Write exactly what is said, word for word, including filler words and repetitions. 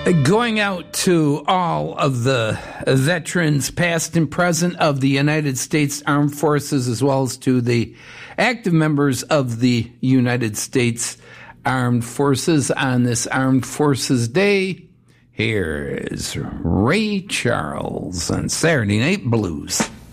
Going out to all of the veterans, past and present, of the United States Armed Forces, as well as to the active members of the United States Armed Forces on this Armed Forces Day. Here is Ray Charles on Saturday Night Blues.